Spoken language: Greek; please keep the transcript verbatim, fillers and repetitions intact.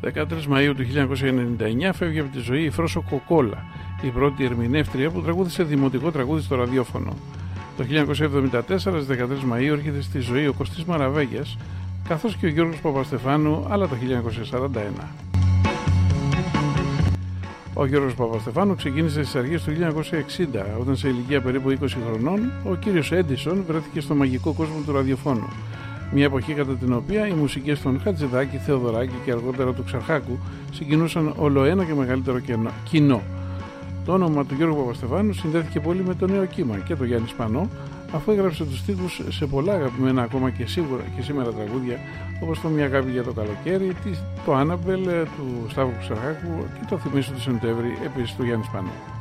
δεκατρείς Μαΐου του χίλια εννιακόσια ενενήντα εννιά φεύγει από τη ζωή η Φρόσο Κοκόλα, η πρώτη ερμηνεύτρια που τραγούδισε δημοτικό τραγούδι στο ραδιόφωνο. Το χίλια εννιακόσια εβδομήντα τέσσερα στις δεκατρείς Μαΐου έρχεται στη ζωή ο Κωστής Μαραβέγιας, καθώς και ο Γιώργος Παπαστεφάνου, αλλά το χίλια εννιακόσια σαράντα ένα. Ο Γιώργος Παπαστεφάνου ξεκίνησε στις αρχές του χίλια εννιακόσια εξήντα, όταν σε ηλικία περίπου είκοσι χρονών ο κύριος Έντισον βρέθηκε στο μαγικό κόσμο του ραδιοφώνου. Μια εποχή κατά την οποία οι μουσικές των Χατζηδάκη, Θεοδωράκη και αργότερα του Ξαρχάκου συγκινούσαν όλο ένα και μεγαλύτερο κοινό. Το όνομα του Γιώργου Παπαστεφάνου συνδέθηκε πολύ με το νέο κύμα και το Γιάννη Σπανό, αφού έγραψε τους στίχους σε πολλά αγαπημένα ακόμα και, σίγουρα, και σήμερα τραγούδια, όπως το «Μια αγάπη για το καλοκαίρι», το «Άναμπελ» του Σταύρου Ξαρχάκου και το «Θυμίσου του Σεπτέμβρη» επίσης του Γιάννη Σπανό.